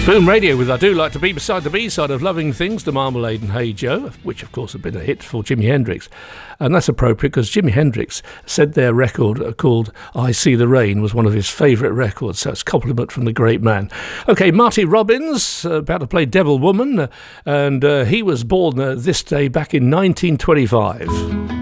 Boom Radio with I Do Like to Be beside the B-side of Loving Things, The Marmalade and Hey Joe, which of course had been a hit for Jimi Hendrix. And that's appropriate because Jimi Hendrix said their record called I See the Rain was one of his favourite records, so it's a compliment from the great man. OK, Marty Robbins, about to play Devil Woman, and he was born this day back in 1925.